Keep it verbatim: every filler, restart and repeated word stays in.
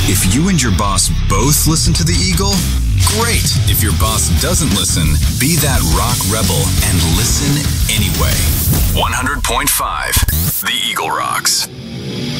If you and your boss both listen to the Eagle, great. If your boss doesn't listen, be that rock rebel and listen anyway. one hundred point five, The Eagle Rocks.